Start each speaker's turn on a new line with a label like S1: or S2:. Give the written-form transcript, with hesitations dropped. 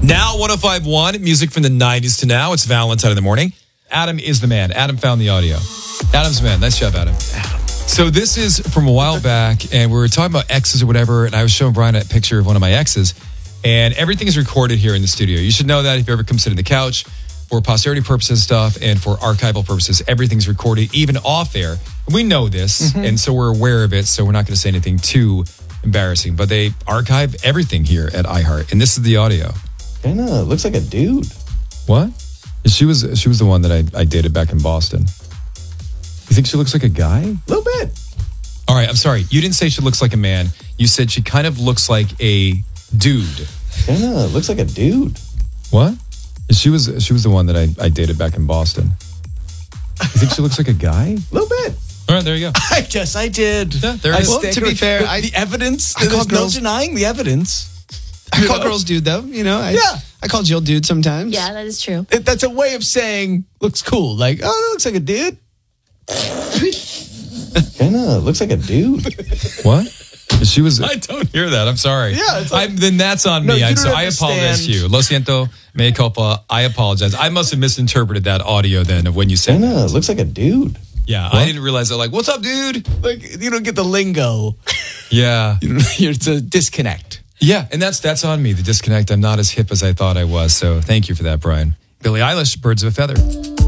S1: Now 105.1, music from the 90s to now. It's Valentine in the morning. Adam is the man. Adam found the audio. Adam's the man. Nice job, Adam. So this is from a while back, and we were talking about exes or whatever, and I was showing Brian a picture of one of my exes, and everything is recorded here in the studio. You should know that if you ever come sit on the couch, for posterity purposes and stuff, and for archival purposes, everything's recorded, even off air. We know this, and so we're aware of it, so we're not going to say anything too embarrassing, but they archive everything here at iHeart, and this is the audio.
S2: Kind of looks like a dude.
S1: What? She was the one that I dated back in Boston. You think she looks like a guy?
S2: A little bit.
S1: All right, I'm sorry. You didn't say she looks like a man. You said she kind of looks like a dude.
S2: Kind of looks like a dude.
S1: What? She was the one that I dated back in Boston. You think she looks like a guy?
S2: A little bit.
S1: All right, there you go.
S2: I guess I did.
S1: Yeah, there it is.
S3: Well, to be fair,
S2: the evidence.
S3: I
S2: There's
S3: call
S2: no
S3: girls-
S2: denying the evidence.
S3: I call girls dude, though. You know, I call Jill dude sometimes.
S4: Yeah, that is true.
S2: That's a way of saying looks cool. Like, oh, that looks like a dude. Kind of looks like a dude.
S1: What? She was. I don't hear that. I'm sorry.
S2: Yeah, it's like-
S1: then that's on
S2: No,
S1: me.
S2: you don't
S1: So I apologize to you. Lo siento, me culpa. I apologize. I must have misinterpreted that audio then of when you said
S2: Kind
S1: that.
S2: of looks like a dude.
S1: Yeah, I didn't realize that. Like, what's up, dude?
S2: Like, you don't get the lingo.
S1: Yeah.
S2: It's a disconnect.
S1: Yeah, and that's on me, the disconnect. I'm not as hip as I thought I was. So thank you for that, Brian. Billie Eilish, Birds of a Feather.